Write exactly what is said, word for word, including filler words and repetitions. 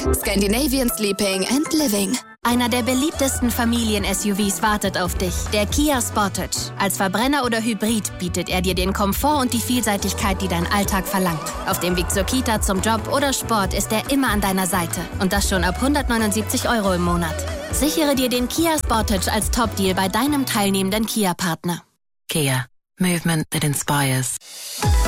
Scandinavian Sleeping and Living. Einer der beliebtesten Familien-S U Vs wartet auf dich. Der Kia Sportage. Als Verbrenner oder Hybrid bietet er dir den Komfort und die Vielseitigkeit, die dein Alltag verlangt. Auf dem Weg zur Kita, zum Job oder Sport ist er immer an deiner Seite. Und das schon ab hundertneunundsiebzig Euro im Monat. Sichere dir den Kia Sportage als Top-Deal bei deinem teilnehmenden Kia-Partner. Kia. Movement that inspires.